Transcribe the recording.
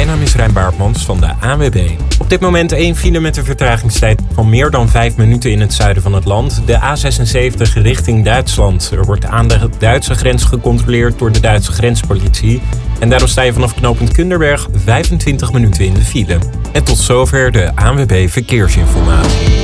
mijn naam is Rijn Baartmans van de ANWB. Op dit moment 1 file met een vertragingstijd van meer dan 5 minuten in het zuiden van het land. De A76 richting Duitsland. Er wordt aan de Duitse grens gecontroleerd door de Duitse grenspolitie. En daardoor sta je vanaf knooppunt Kunderberg 25 minuten in de file. En tot zover de ANWB Verkeersinformatie.